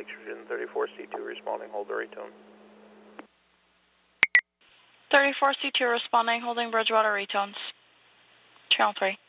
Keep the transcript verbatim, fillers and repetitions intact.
Trojan thirty-four C two responding, hold the retone. thirty-four C two responding, holding Bridgewater retones. Channel three.